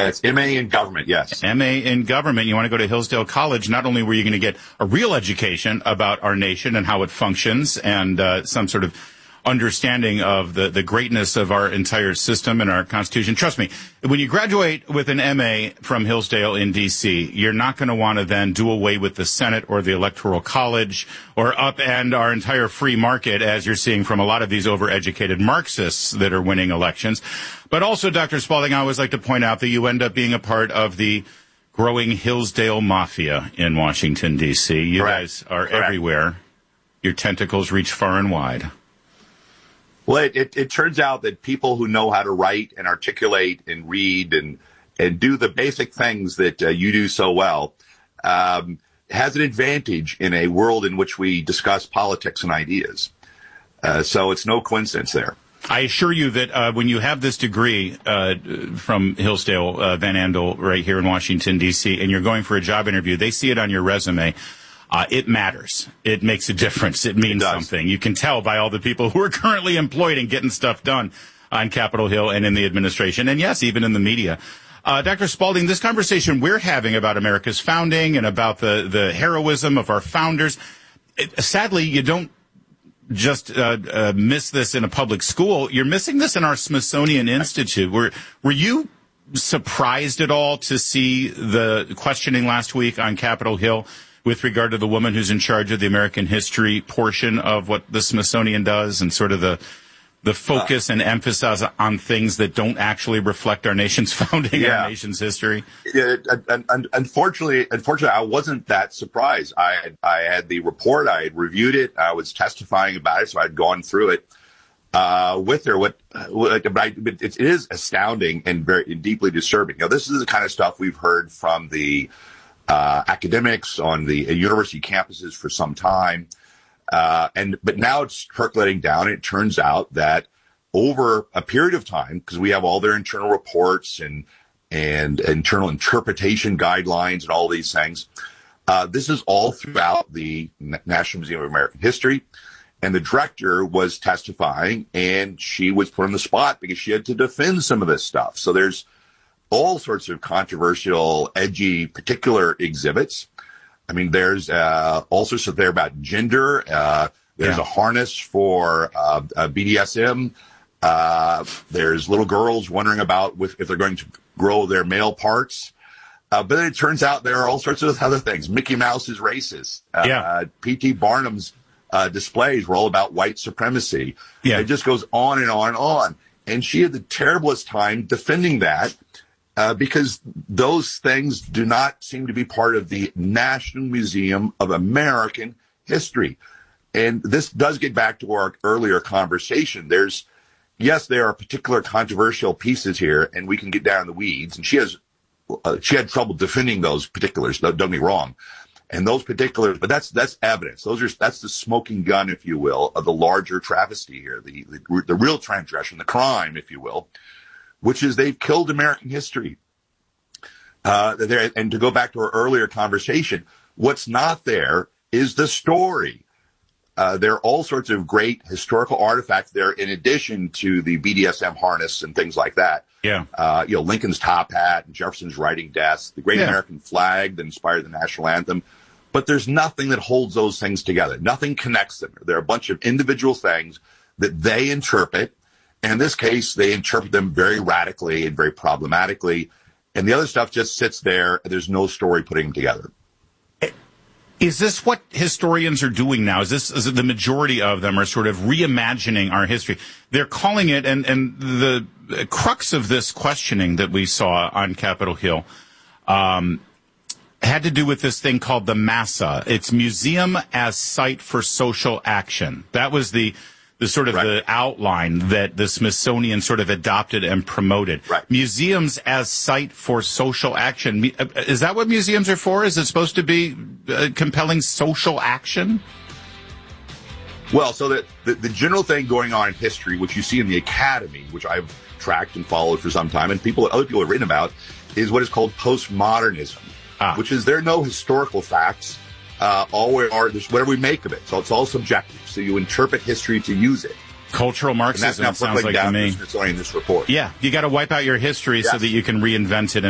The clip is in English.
It's M.A. in government, yes. M.A. in government. You want to go to Hillsdale College. Not only were you going to get a real education about our nation and how it functions and some sort of understanding of the greatness of our entire system and our Constitution. Trust me, when you graduate with an M.A. from Hillsdale in D.C., you're not going to want to then do away with the Senate or the Electoral College or upend our entire free market, as you're seeing from a lot of these overeducated Marxists that are winning elections. But also, Dr. Spalding, I always like to point out that you end up being a part of the growing Hillsdale Mafia in Washington, D.C. You guys are everywhere. Your tentacles reach far and wide. Well, it turns out that people who know how to write and articulate and read and do the basic things that you do so well has an advantage in a world in which we discuss politics and ideas. So it's no coincidence there. I assure you that when you have this degree from Hillsdale Van Andel right here in Washington, D.C., and you're going for a job interview, they see it on your resume. It matters. It makes a difference. It means something. You can tell by all the people who are currently employed and getting stuff done on Capitol Hill and in the administration, and yes, even in the media. Dr. Spalding, this conversation we're having about America's founding and about the heroism of our founders, sadly, you don't just miss this in a public school. You're missing this in our Smithsonian Institute. Were you surprised at all to see the questioning last week on Capitol Hill with regard to the woman who's in charge of the American history portion of what the Smithsonian does and sort of the focus and emphasis on things that don't actually reflect our nation's founding and our nation's history? Yeah, unfortunately, I wasn't that surprised. I had the report. I had reviewed it. I was testifying about it, so I'd gone through it with her. But it is astounding and very deeply disturbing. Now, this is the kind of stuff we've heard from the academics on the university campuses for some time. But now it's percolating down. And it turns out that over a period of time, because we have all their internal reports and internal interpretation guidelines and all these things, this is all throughout the National Museum of American History. And the director was testifying, and she was put on the spot because she had to defend some of this stuff. So there's all sorts of controversial, edgy, particular exhibits. I mean, there's all sorts of there about gender. There's a harness for BDSM. There's little girls wondering about if they're going to grow their male parts. But then it turns out there are all sorts of other things. Mickey Mouse is racist. P.T. Barnum's displays were all about white supremacy. It just goes on and on and on. And she had the terriblest time defending that. Because those things do not seem to be part of the National Museum of American History. And this does get back to our earlier conversation. There are particular controversial pieces here, and we can get down in the weeds. And she had trouble defending those particulars, don't get me wrong. And those particulars, but that's evidence. That's the smoking gun, if you will, of the larger travesty here, the real transgression, the crime, if you will, which is they've killed American history. And to go back to our earlier conversation, what's not there is the story. There are all sorts of great historical artifacts there in addition to the BDSM harness and things like that. Lincoln's top hat and Jefferson's writing desk, the great American flag that inspired the national anthem. But there's nothing that holds those things together. Nothing connects them. There are a bunch of individual things that they interpret. And in this case, they interpret them very radically and very problematically. And the other stuff just sits there. And there's no story putting them together. Is this what historians are doing now? Is it the majority of them are sort of reimagining our history? They're calling it, and the crux of this questioning that we saw on Capitol Hill had to do with this thing called the MASA. It's Museum as Site for Social Action. That was the sort of the outline that the Smithsonian sort of adopted and promoted. Museums as site for social action. Is that what museums are for? Is it supposed to be compelling social action? Well, so the general thing going on in history, which you see in the academy, which I've tracked and followed for some time, and other people have written about, is what is called postmodernism, which is there are no historical facts. All we are, whatever we make of it. So it's all subjective. So you interpret history to use it. Cultural Marxism sounds like to me. Smithsonian, this report. Yeah, you got to wipe out your history so that you can reinvent it.